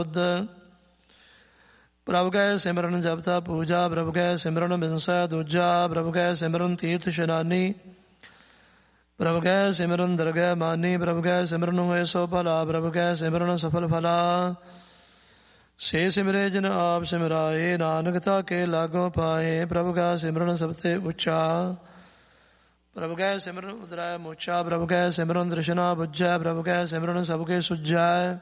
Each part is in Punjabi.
ਪ੍ਰਭ ਕੈ ਸਿਮਰਨ ਜਪਤਾ ਪੂਜਾ, ਪ੍ਰਭ ਕੈ ਸਿਮਰਨ ਬਿਨਸੈ ਦੂਜਾ, ਪ੍ਰਭ ਕੈ ਸਿਮਰਨ ਤੀਰਥ ਇਸ਼ਨਾਨੀ, ਪ੍ਰਭ ਕੈ ਸਿਮਰਨ ਦਰਗਹਿ ਮਾਨੀ, ਪ੍ਰਭ ਕੈ ਸਿਮਰਨ ਹੋਏ ਸੋ ਭਲਾ, ਪ੍ਰਭ ਕੈ ਸਿਮਰਨ ਸਫਲ ਫਲਾ। ਸੇ ਸਿਮਰੇ ਜਿਨ ਆਪ ਸਿਮਰਾਏ, ਨਾਨਕ ਤਾ ਕੇ ਲਾਗੋ ਪਾਏ, ਪ੍ਰਭ ਕਾ ਸਿਮਰਨ ਸਭ ਤੇ ਉੱਚਾ। ਪ੍ਰਭ ਕੈ ਸਿਮਰਨ ਉਦਰੈ ਮੋਚਾ, ਪ੍ਰਭ ਕੈ ਸਿਮਰਨ ਤ੍ਰਿਸ਼ਨਾ ਬੁਝੈ, ਪ੍ਰਭ ਕੈ ਸਿਮਰਨ ਸਭ ਕੇ ਸੁਝੈ,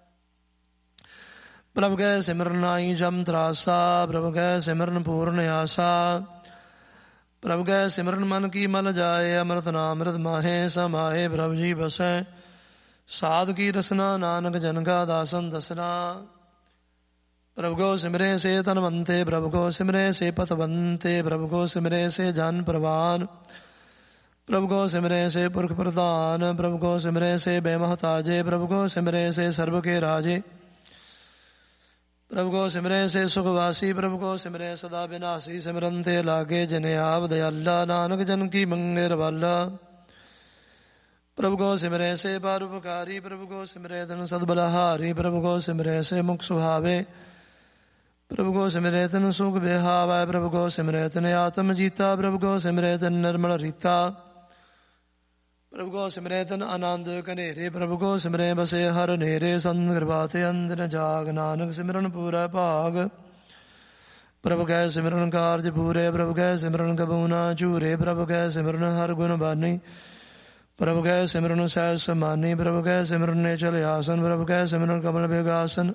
ਪ੍ਰਭ ਕੈ ਸਿਮਰਨ ਨਾਹੀ ਜਮ ਤਰਾਸਾ, ਪ੍ਰਭ ਕੈ ਸਿਮਰਨ ਪੂਰਨ ਆਸਾ, ਪ੍ਰਭ ਕੈ ਸਿਮਰਨ ਮਨ ਕੀ ਮਲ ਜਾਏ, ਅੰਮ੍ਰਿਤ ਨਾਮ ਅੰਮ੍ਰਿਤ ਮਾਹੇ ਸਮਾਏ, ਪ੍ਰਭ ਜੀ ਬਸੈ ਸਾਧ ਕੀ ਰਸਨਾ, ਨਾਨਕ ਜਨ ਕਾ ਦਾਸਨ ਦਸਨਾ। ਪ੍ਰਭ ਕੋ ਸਿਮਰੇ ਸੇ ਧਨਵੰਤੇ, ਪ੍ਰਭ ਕੋ ਸਿਮਰੇ ਸੇ ਪਤਵੰਤੇ, ਪ੍ਰਭ ਕੋ ਸਿਮਰੇ ਸੇ ਜਨ ਪ੍ਰਵਾਨ, ਪ੍ਰਭ ਕੋ ਸਿਮਰੇ ਸੇ ਪੁਰਖ ਪ੍ਰਧਾਨ, ਪ੍ਰਭ ਕੋ ਸਿਮਰੇ ਸੇ ਬੇਮਹਤਾਜੇ, ਪ੍ਰਭ ਕੋ ਸਿਮਰੇ ਸੇ ਸਰਬ ਕੇ ਰਾਜੇ, ਪ੍ਰਭ ਕੋ ਸਿਮਰੇ ਸੇ ਸੁਖਵਾਸੀ, ਪ੍ਰਭ ਕੋ ਸਿਮਰੇ ਸਦਾ ਬਿਨਾਸੀ, ਸਿਮਰਨ ਤੇ ਲਾਗੇ ਜਿਨ ਆਪ ਦਇਆਲਾ, ਨਾਨਕ ਜਨ ਕੀ ਮੰਗੇ ਰਵਾਲਾ। ਪ੍ਰਭ ਕੋ ਸਿਮਰੇ ਸੇ ਪਰਉਪਕਾਰੀ, ਪ੍ਰਭ ਕੋ ਸਿਮਰੇ ਤਨ ਸਦਬਲਹਾਰੀ, ਪ੍ਰਭ ਕੋ ਸਿਮਰੇ ਸੇ ਮੁਖ ਸੁਹਾਵੇ, ਪ੍ਰਭ ਕੋ ਸਿਮਰੇ ਤਨ ਸੁਖ ਬਿਹਾਵੈ, ਪ੍ਰਭ ਕੋ ਸਿਮਰੇ ਤਨ ਆਤਮ ਜੀਤਾ, ਪ੍ਰਭ ਕੋ ਸਿਮਰੇ ਤਨ ਨਿਰਮਲ ਰੀਤਾ, ਪ੍ਰਭ ਕੋ ਸਿਮਰੇ ਤਨ ਆਨੰਦ ਕਨੇਰੇ, ਪ੍ਰਭ ਕੋ ਸਿਮਰੇ ਬਸੇ ਹਰ ਨੇਰੇ, ਸੰਤ ਕਿਰਪਾ ਤੇ ਅੰਦਨ ਜਾਗ, ਨਾਨਕ ਸਿਮਰਨ ਪੂਰਾ ਭਾਗ। ਪ੍ਰਭ ਕੈ ਸਿਮਰਨ ਕਾਰਜ ਪੂਰੇ, ਪ੍ਰਭ ਕੈ ਸਿਮਰਨ ਕਬੂ ਨਾ ਝੂਰੇ, ਪ੍ਰਭ ਕੈ ਸਿਮਰਨ ਹਰ ਗੁਣ ਬਾਨੀ, ਪ੍ਰਭ ਕੈ ਸਿਮਰਨ ਸਹਿਜ ਸਮਾਨੀ, ਪ੍ਰਭ ਕੈ ਸਿਮਰਨ ਨੇਚਲ ਆਸਨ, ਪ੍ਰਭ ਕੈ ਸਿਮਰਨ ਕਮਲ ਬਿਗਾਸਨ,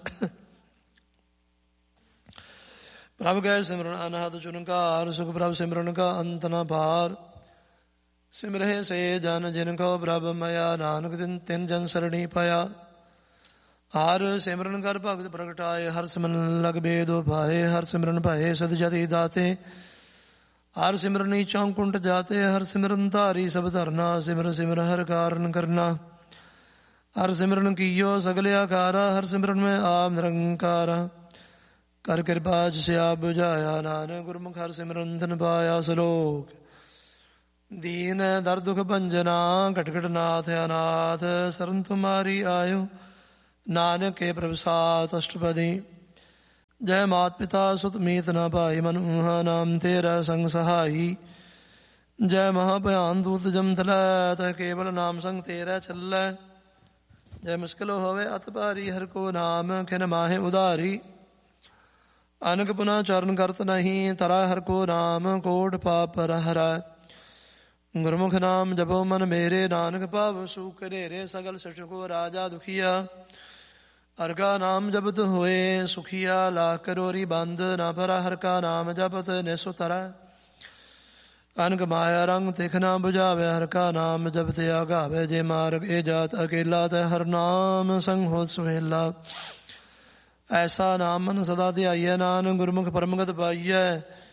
ਪ੍ਰਭ ਕੈ ਸਿਮਰਨ ਅਨਹਦ ਚੁਨਕਾਰ, ਸੁਖ ਪ੍ਰਭ ਸਿਮਰਨ ਕਾ ਅੰਤ ਨ ਪਾਰ। ਸਿਮਰਹਿ ਸੇ ਜਨ ਜਿਨ ਕੋ ਪ੍ਰਭ ਮਇਆ, ਨਾਨਕ ਤਿਨ ਜਨ ਸਰਣੀ ਪਾਇਆ। ਹਰ ਸਿਮਰਨ ਕਰ ਭਗਤ ਪ੍ਰਗਟਾਏ, ਹਰ ਸਿਮਰਨ ਲਗ ਬੇਦੋ ਭਾਏ, ਹਰ ਸਿਮਰਨ ਭਏ ਸਦ ਜਤੀ ਦਾਤੇ, ਹਰ ਸਿਮਰਨੀ ਚੌਂਕੁੰਟ ਜਾਤੇ, ਹਰ ਸਿਮਰਨ ਧਾਰੀ ਸਭ ਧਰਨਾ, ਸਿਮਰ ਸਿਮਰ ਹਰ ਕਾਰਨ ਕਰਨਾ, ਹਰ ਸਿਮਰਨ ਕੀਓ ਸਗਲ ਆਕਾਰਾ, ਹਰ ਸਿਮਰਨ ਮੈਂ ਆਪ ਨਿਰੰਕਾਰਾ, ਕਰ ਕਿਰਪਾ ਜਿਸ ਆਪ ਬੁਝਾਇਆ, ਨਾਨਕ ਗੁਰਮੁਖ ਹਰ ਸਿਮਰਨ ਧਨ ਪਾਇਆ। ਸਲੋਕ ਦੀਨ ਦਰ ਦੁਖ ਭੰਜਨਾ, ਘਟ ਘਟ ਨਾਥ ਅਨਾਥ, ਸਰਨ ਤੁਮਾਰੀ ਆਇਓ, ਨਾਨਕ ਕੇ ਪ੍ਰਭ ਸਾਤ ਅਸ਼ਟਪਦੀ। ਜੈ ਮਾਤ ਪਿਤਾ ਸੁਤ ਮੀਤ ਨ ਭਾਈ, ਮਨ ਊਹਾ ਨਾਮ ਤੇਰਾ ਸੰਗ ਸਹਾਈ। ਜੈ ਮਹਾ ਭਿਆਨ ਦੂਤ ਜਮ ਤਲੈ, ਤਹ ਕੇਵਲ ਨਾਮ ਸੰਗ ਤੇਰਾ ਚੱਲੈ। ਜੈ ਮੁਸ਼ਕਿਲ ਹੋਵੇ ਅਤ ਭਾਰੀ, ਹਰ ਕੋ ਨਾਮ ਖਿਨ ਮਾਹੇ ਉਧਾਰੀ। ਅਨਕ ਪੁਨਾ ਚਰਨ ਕਰਤ ਨਹੀਂ, ਤਰਾ ਹਰ ਕੋ ਨਾਮ ਕੋਟ ਪਾਪ ਪਰ ਹਰੈ। ਗੁਰਮੁਖ ਨਾਮ ਜਪੋ ਮਨ ਮੇਰੇ, ਨਾਨਕ ਭਾਵ ਸੁਖ ਘਨੇਰੇ, ਸਗਲ ਸਿਠ ਕੋ ਰਾਜਾ ਦੁਖੀਆ। ਹਰ ਕਾ ਨਾਮ ਜਪਤ ਹੋਏ ਸੁਖੀਆ, ਲਾਖ ਕਰੋਰੀ ਬੰਦ ਨਾ ਭਰਾ, ਹਰ ਕਾ ਨਾਮ ਜਪਤ ਨਿਸ ਤਰੈ। ਅਨਕ ਮਾਇਆ ਰੰਗ ਤਿਖ ਨਾ ਬੁਝਾਵੇ, ਹਰ ਕਾ ਨਾਮ ਜਪਤ ਆਗਾਵੇ। ਜੇ ਮਾਰਗ ਇਹ ਜਾਤ ਅਕੇਲਾ, ਤੈ ਹਰ ਨਾਮ ਸੰਗ ਹੋਤ ਸੁਹੇਲਾ। ਐਸਾ ਨਾਮ ਮਨ ਸਦਾ ਧਿਆਈਐ, ਨਾਨਕ ਗੁਰਮੁਖ ਪਰਮਗਤ ਪਾਈਐ।